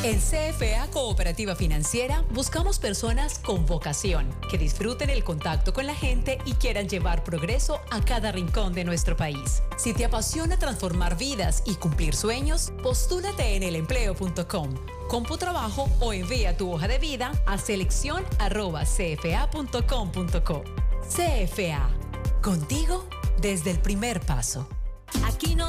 En CFA Cooperativa Financiera buscamos personas con vocación, que disfruten el contacto con la gente y quieran llevar progreso a cada rincón de nuestro país. Si te apasiona transformar vidas y cumplir sueños, postúlate en elempleo.com, CompuTrabajo o envía tu hoja de vida a selección@cfa.com.co. CFA, contigo desde el primer paso. Aquí no